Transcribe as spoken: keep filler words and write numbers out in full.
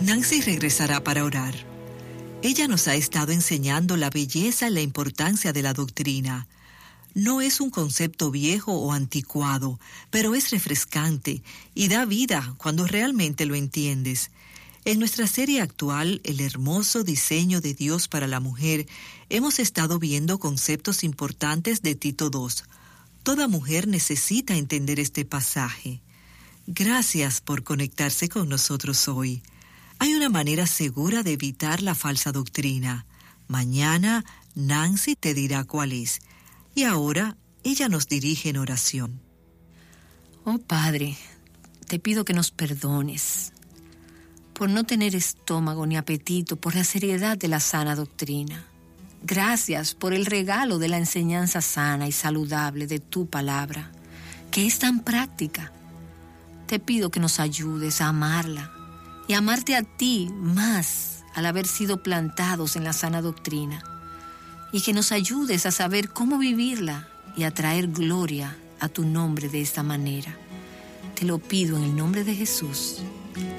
Nancy regresará para orar. Ella nos ha estado enseñando la belleza y la importancia de la doctrina. No es un concepto viejo o anticuado, pero es refrescante y da vida cuando realmente lo entiendes. En nuestra serie actual, El hermoso diseño de Dios para la mujer, hemos estado viendo conceptos importantes de Tito dos. Toda mujer necesita entender este pasaje. Gracias por conectarse con nosotros hoy. Hay una manera segura de evitar la falsa doctrina. Mañana Nancy te dirá cuál es. Y ahora ella nos dirige en oración. Oh Padre, te pido que nos perdones por no tener estómago ni apetito por la seriedad de la sana doctrina. Gracias por el regalo de la enseñanza sana y saludable de tu palabra, que es tan práctica. Te pido que nos ayudes a amarla y amarte a ti más al haber sido plantados en la sana doctrina, y que nos ayudes a saber cómo vivirla y a traer gloria a tu nombre de esta manera. Te lo pido en el nombre de Jesús.